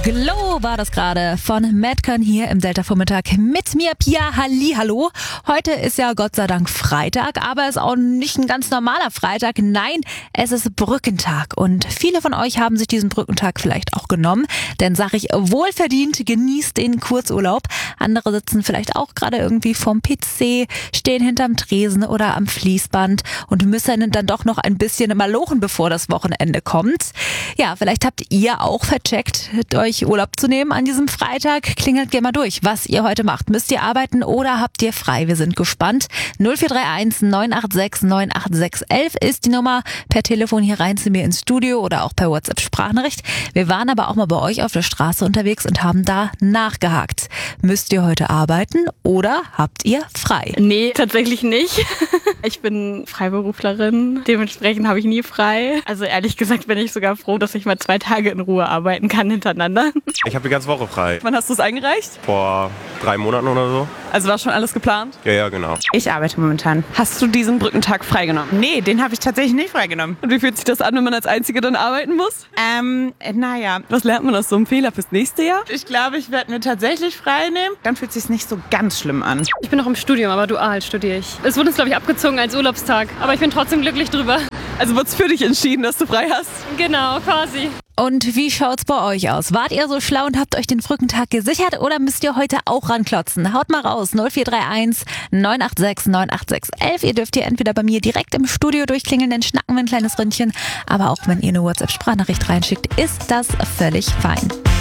Glow war das gerade von Madcon hier im Delta-Vormittag mit mir, Pia. Hallihallo. Heute ist ja Gott sei Dank Freitag, aber es ist auch nicht ein ganz normaler Freitag. Nein, es ist Brückentag und viele von euch haben sich diesen Brückentag vielleicht auch genommen, denn sage ich wohlverdient, genießt den Kurzurlaub. Andere sitzen vielleicht auch gerade irgendwie vorm PC, stehen hinterm Tresen oder am Fließband und müssen dann doch noch ein bisschen malochen, bevor das Wochenende kommt. Ja, vielleicht habt ihr auch vercheckt, euch Urlaub zu nehmen an diesem Freitag. Klingelt gerne mal durch, was ihr heute macht. Müsst ihr arbeiten oder habt ihr frei? Wir sind gespannt. 0431 986 986 11 ist die Nummer. Per Telefon hier rein zu mir ins Studio oder auch per WhatsApp-Sprachnachricht. Wir waren aber auch mal bei euch auf der Straße unterwegs und haben da nachgehakt. Müsst ihr heute arbeiten oder habt ihr frei? Nee, tatsächlich nicht. Ich bin Freiberuflerin, dementsprechend habe ich nie frei. Also ehrlich gesagt bin ich sogar froh, dass ich mal 2 Tage in Ruhe arbeiten kann hintereinander. Ich habe die ganze Woche frei. Wann hast du es eingereicht? Vor 3 Monaten oder so. Also war schon alles geplant? Ja, genau. Ich arbeite momentan. Hast du diesen Brückentag freigenommen? Nee, den habe ich tatsächlich nicht freigenommen. Und wie fühlt sich das an, wenn man als Einzige dann arbeiten muss? Naja. Was lernt man aus so einem Fehler fürs nächste Jahr? Ich glaube, ich werde mir tatsächlich frei nehmen. Dann fühlt es sich nicht so ganz schlimm an. Ich bin noch im Studium, aber dual studiere ich. Es wurde uns, glaube ich, abgezogen als Urlaubstag, aber ich bin trotzdem glücklich drüber. Also wurde es für dich entschieden, dass du frei hast? Genau, quasi. Und wie schaut's bei euch aus? Wart ihr so schlau und habt euch den Brückentag gesichert oder müsst ihr heute auch ranklotzen? Haut mal raus, 0431 986 986 11. Ihr dürft hier entweder bei mir direkt im Studio durchklingeln, dann schnacken wir ein kleines Ründchen. Aber auch wenn ihr eine WhatsApp-Sprachnachricht reinschickt, ist das völlig fein.